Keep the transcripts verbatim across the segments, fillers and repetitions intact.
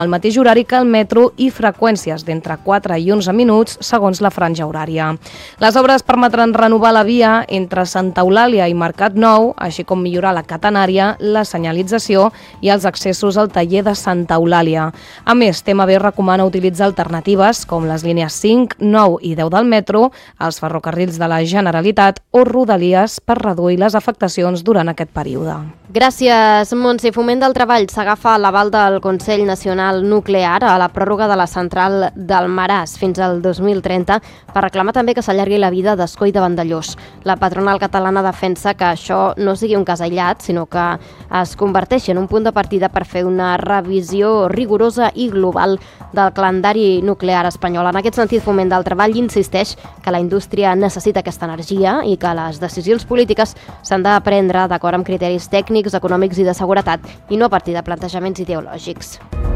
el mateix horari que el metro i freqüències d'entre quatre i onze minuts segons la franja horària. Les obres permetran renovar la via entre Santa Eulàlia i Mercat Nou, així com millorar la catenària, la senyalització i els accessos al taller de Santa Eulàlia. A més, T M B recomana utilitzar alternatives com les línies cinc, nou i deu del metro, els ferrocarrils de la Generalitat o Rodalies per reduir les afectacions durant aquest període. Gràcies, Montse. Foment del Treball s'agafa l'aval del Consell Nacional Nuclear a la pròrroga de la central del Maràs fins al dos mil trenta per reclamar també que s'allargui la vida d'Ascó i de Vandellòs. La patronal catalana defensa que això no sigui un cas aïllat, sinó que es converteixi en un punt de partida per fer una revisió rigorosa i global del calendari nuclear espanyol. En aquest sentit, Foment del Treball insisteix que la indústria necessita aquesta energia i que les decisions polítiques s'han de prendre d'acord amb criteris tècnics, econòmics i de seguretat i no a partir de plantejaments ideològics.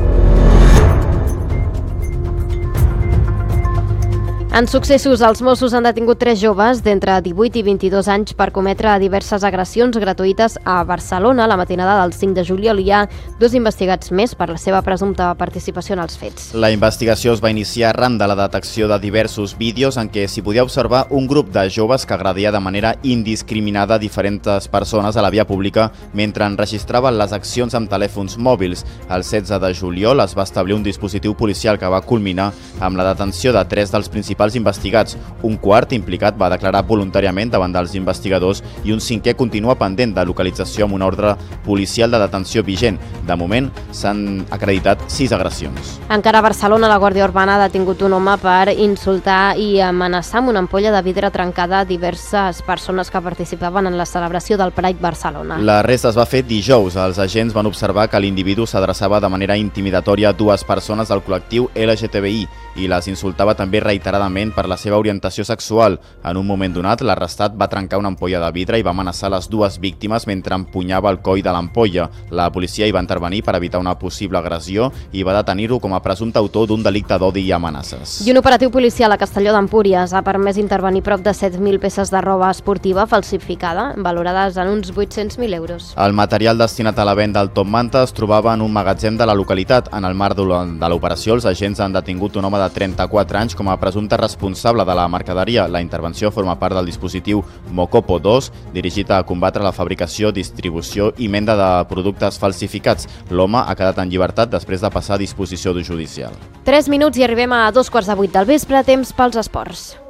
En successos, els Mossos han detingut tres joves d'entre divuit i vint-i-dos anys per cometre diverses agressions gratuïtes a Barcelona. La matinada del cinc de juliol hi ha dos investigats més per la seva presumpta participació en els fets. La investigació es va iniciar arran de la detecció de diversos vídeos en què s'hi podia observar un grup de joves que agredia de manera indiscriminada diferents persones a la via pública mentre enregistraven les accions amb telèfons mòbils. El setze de juliol es va establir un dispositiu policial que va culminar amb la detenció de tres dels principals investigats. Un quart implicat va declarar voluntàriament davant dels investigadors i un cinquè continua pendent de localització amb un ordre policial de detenció vigent. De moment s'han acreditat sis agressions. Encara a Barcelona, la Guàrdia Urbana ha detingut un home per insultar i amenaçar amb una ampolla de vidre trencada a diverses persones que participaven en la celebració del Pride Barcelona. L'arrest es va fer dijous. Els agents van observar que l'individu s'adreçava de manera intimidatòria a dues persones del col·lectiu L G T B I i les insultava també reiteradament per la seva orientació sexual. En un moment donat, l'arrestat va trencar una ampolla de vidre i va amenaçar les dues víctimes mentre empunyava el coll de l'ampolla. La policia hi va intervenir per evitar una possible agressió i va detenir-ho com a presumpte autor d'un delicte d'odi i amenaces. I un operatiu policial a Castelló d'Empúries ha permès intervenir prop de set mil peces de roba esportiva falsificada, valorades en uns vuit-cents mil euros. El material destinat a la venda al Top Manta es trobava en un magatzem de la localitat. En el marc de l'operació, els agents han detingut un home de trenta-quatre anys com a presumpte responsable de la mercaderia. La intervenció forma part del dispositiu Mocopo dos, dirigit a combatre la fabricació, distribució i venda de productes falsificats. L'home ha quedat en llibertat després de passar a disposició judicial. Tres minuts i arribem a dos quarts de vuit del vespre, temps pels esports.